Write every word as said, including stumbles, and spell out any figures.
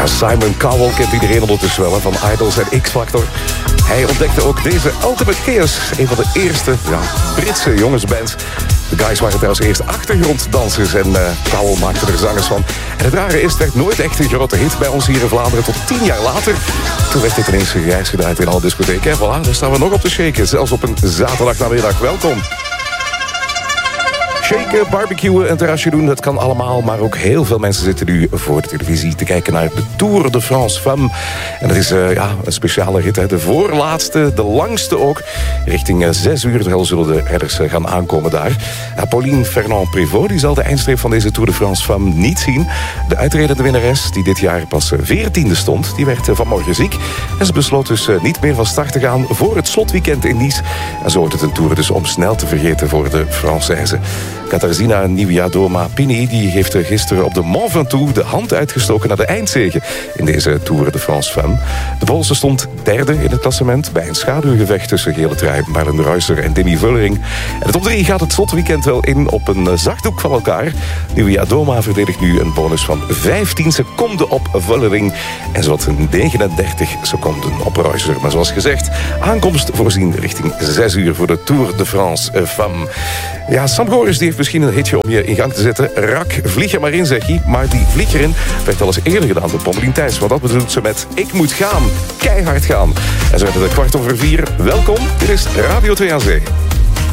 Ja, Simon Cowell kent iedereen ondertussen wel, hè, van Idols en X-Factor. Hij ontdekte ook deze Ultimate Chaos, een van de eerste ja, Britse jongensbands. De guys waren trouwens eerst achtergronddansers en uh, Cowell maakte er zangers van. En het rare is, het werd nooit echt een grote hit bij ons hier in Vlaanderen. Tot tien jaar later, toen werd dit ineens gereisd gedraaid in alle discotheken. En voilà, daar staan we nog op te shaken, zelfs op een zaterdagnamiddag. Welkom. Shaken, barbecuen, een terrasje doen, dat kan allemaal. Maar ook heel veel mensen zitten nu voor de televisie te kijken naar de Tour de France Femme. En dat is uh, ja, een speciale rit, hè. De voorlaatste, de langste ook. Richting uh, zes uur zullen de redders uh, gaan aankomen daar. Uh, Pauline Fernand-Prévot die zal de eindstreep van deze Tour de France Femme niet zien. De uitredende winnares, die dit jaar pas veertiende stond, die werd uh, vanmorgen ziek. En ze besloot dus uh, niet meer van start te gaan voor het slotweekend in Nice. En zo wordt het een Tour dus om snel te vergeten voor de Française. Katarzyna Niewiadoma-Pini die heeft gisteren op de Mont Ventoux de hand uitgestoken naar de eindzege in deze Tour de France Femme. De Poolse stond derde in het klassement bij een schaduwgevecht tussen gele trui Marlen Reusser en Demi Vollering. En de top drie gaat het slotweekend wel in op een zachtdoek van elkaar. Niewiadoma verdedigt nu een bonus van vijftien seconden op Vollering en zowat negenendertig seconden op Reusser. Maar zoals gezegd, aankomst voorzien richting zes uur voor de Tour de France Femme. Ja, Sam Goris die heeft misschien een hitje om je in gang te zetten. Rak, vlieg er maar in, zeg hij. Maar die vlieg erin werd al eens eerder gedaan door Pommelien Thijs. Want dat bedoelt ze met Ik moet gaan, keihard gaan. En zo werd het kwart over vier. Welkom, dit is Radio twee aan Zee.